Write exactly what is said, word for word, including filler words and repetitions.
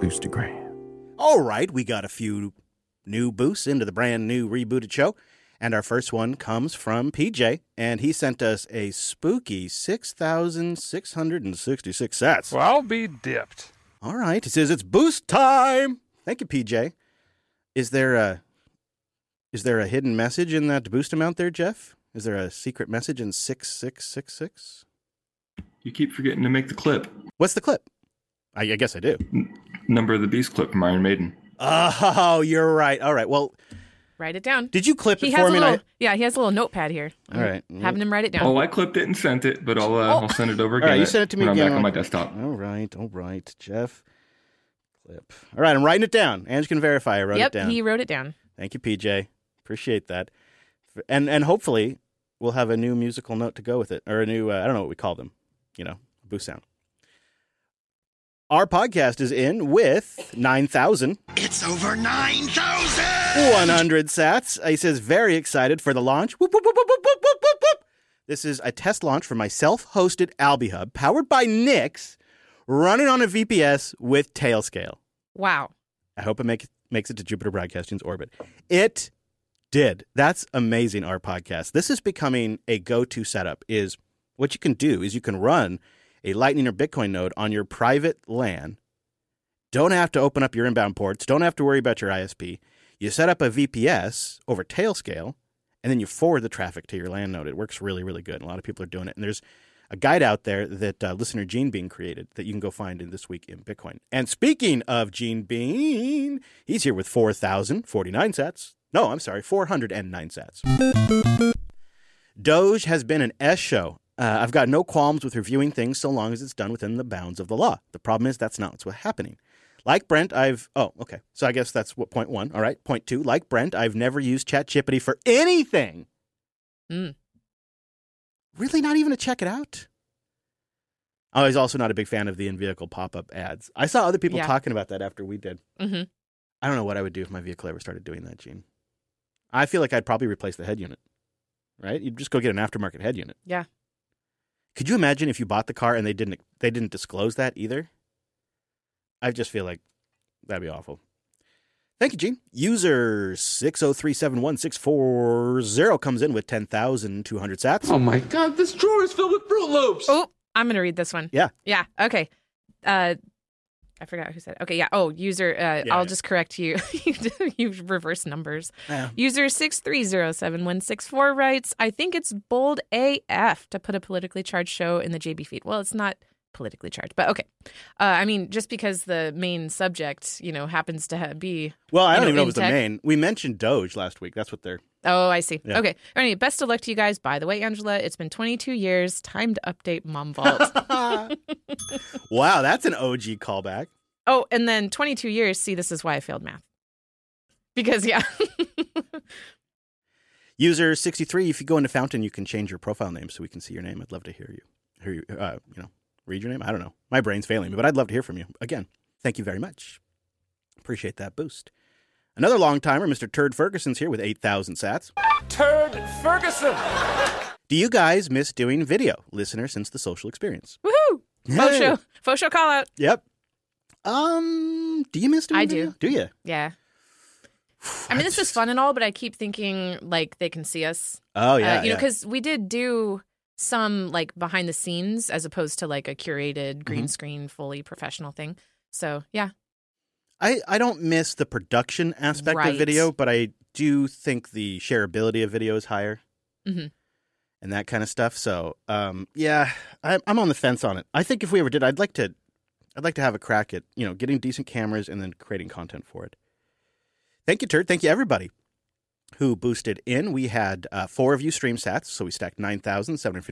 Boostagram. All right, we got a few new boosts into the brand new rebooted show. And our first one comes from P J, and he sent us a spooky six thousand six hundred sixty-six sats. Well, I'll be dipped. All right, he says it's boost time. Thank you, P J. Is there a is there a hidden message in that boost amount there, Jeff? Is there a secret message in six six six six? You keep forgetting to make the clip. What's the clip? I, I guess I do. N- Number of the Beast clip from Iron Maiden. Oh, you're right. All right, well... Write it down. Did you clip he it has for a me? little, I... Yeah, he has a little notepad here. All right. Having him write it down. Oh, I clipped it and sent it, but I'll uh, Oh. I'll send it over All again. right, you sent it to me when again. I'm back on my desktop. All right, all right, Jeff. Clip. All right, I'm writing it down. Ange can verify I wrote yep, it down. he wrote it down. Thank you, P J. Appreciate that. And and hopefully we'll have a new musical note to go with it, or a new, uh, I don't know what we call them, you know, boost sound. Our podcast is in with nine thousand. It's over nine thousand! one hundred sats. He says, very excited for the launch. Whoop, whoop, whoop, whoop, whoop, whoop, whoop, whoop. This is a test launch for my self-hosted AlbiHub, powered by Nix, running on a V P S with Tailscale. Wow. I hope it make, makes it to Jupiter Broadcasting's orbit. It did. That's amazing, our podcast. This is becoming a go-to setup. Is what you can do is you can run a Lightning or Bitcoin node on your private LAN. Don't have to open up your inbound ports. Don't have to worry about your I S P. You set up a V P S over Tailscale, and then you forward the traffic to your LAN node. It works really, really good. A lot of people are doing it. And there's a guide out there that uh, listener Gene Bean created that you can go find in This Week in Bitcoin. And speaking of Gene Bean, he's here with four thousand forty-nine sats. No, I'm sorry, four hundred nine sats. Doge has been an S show. Uh, I've got no qualms with reviewing things so long as it's done within the bounds of the law. The problem is that's not what's happening. Like Brent, I've... Oh, okay. So I guess that's what point one. All right. Point two. Like Brent, I've never used ChatGPT for anything. Mm. Really not even to check it out? Oh, he's also not a big fan of the in-vehicle pop-up ads. I saw other people Yeah. talking about that after we did. Mm-hmm. I don't know what I would do if my vehicle ever started doing that, Gene. I feel like I'd probably replace the head unit. Right? You'd just go get an aftermarket head unit. Yeah. Could you imagine if you bought the car and they didn't they didn't disclose that either? I just feel like that'd be awful. Thank you, Gene. User six oh three seven one six four zero comes in with ten thousand two hundred sats. Oh my god, this drawer is filled with Fruit Loops! Oh, I'm going to read this one. Yeah. Yeah, okay. Uh, I forgot who said it. Okay, yeah. Oh, user, uh, Yeah, I'll yeah. just correct you. You reverse numbers. Yeah. User six three zero seven one six four writes, I think it's bold A F to put a politically charged show in the J B feed. Well, it's not politically charged, but okay. Uh, I mean, just because the main subject, you know, happens to ha- be... Well, I you don't know, even know if in it was the tech. main. We mentioned Doge last week. That's what they're... Oh, I see. Yeah. Okay. Anyway, best of luck to you guys. By the way, Angela, it's been twenty-two years. Time to update Mom Vault. Wow, that's an O G callback. Oh, and then twenty-two years. See, this is why I failed math. Because, yeah. User sixty-three, if you go into Fountain, you can change your profile name so we can see your name. I'd love to hear you. Hear you, uh, you know, read your name. I don't know. My brain's failing me, but I'd love to hear from you. Again, thank you very much. Appreciate that boost. Another long timer, Mister Turd Ferguson's here with eight thousand sats. Turd Ferguson. Do you guys miss doing video, listener, since the social experience? Woohoo! Faux Hey. show. Faux show call out. Yep. Um, do you miss doing I video? do. Do you? Yeah. I mean, this is fun and all, but I keep thinking, like, they can see us. Oh, yeah. Uh, you know, yeah. because we did do some, like, behind the scenes as opposed to, like, a curated green Mhm. screen, fully professional thing. So, yeah. I, I don't miss the production aspect Right. of video, but I do think the shareability of video is higher Mm-hmm. and that kind of stuff. So, um, yeah, I, I'm on the fence on it. I think if we ever did, I'd like to, I'd like to have a crack at, you know, getting decent cameras and then creating content for it. Thank you, Turd. Thank you, everybody who boosted in. We had uh, four of you stream sats, so we stacked nine thousand seven hundred